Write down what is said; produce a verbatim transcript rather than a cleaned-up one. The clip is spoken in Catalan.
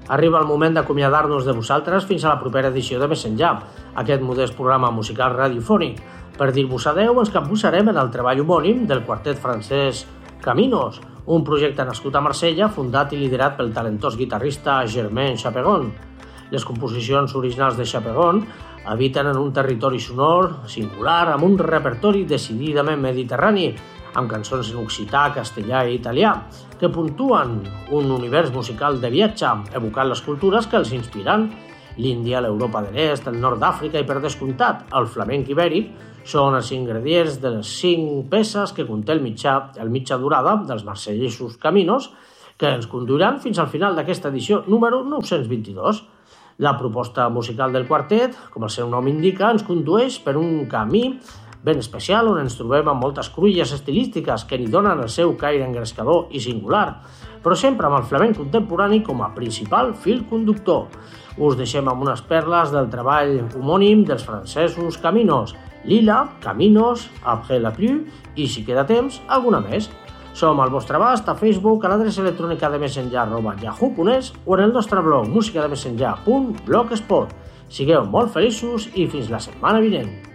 Arriba el moment d'acomiadar-nos de vosaltres fins a la propera edició de Més Enllà, aquest modest programa musical radiofònic. Per dir-vos adeu, ens capbussarem en el treball homònim del quartet francès Caminos, un projecte nascut a Marsella, fundat i liderat pel talentós guitarrista Germain Chaperon. Les composicions originals de Chaperon habiten en un territori sonor singular amb un repertori decididament mediterrani, amb cançons en occità, castellà i italià, que puntuen un univers musical de viatge, evocant les cultures que els inspiren. L'Índia, l'Europa de l'Est, el nord d'Àfrica i, per descomptat, el flamenc ibèric són els ingredients de les cinc peces que conté el mitjà, el mitja durada dels marsellesos Caminos, que ens conduiran fins al final d'aquesta edició número nou-cents vint-i-dos. La proposta musical del quartet, com el seu nom indica, ens condueix per un camí ben especial on ens trobem amb moltes cruïlles estilístiques que n'hi donen el seu caire engrescador i singular, però sempre amb el flamenc contemporani com a principal fil conductor. Us deixem amb unes perles del treball homònim dels francesos Caminos, Lila, Caminos, Après la pluie i, si queda temps, alguna més. Som al vostre abast a Facebook, a l'adreça electrònica de messenjar arroba yahoo punt es o en el nostre blog musicademesenjar punt blogspot. Sigueu molt feliços i fins la setmana vinent.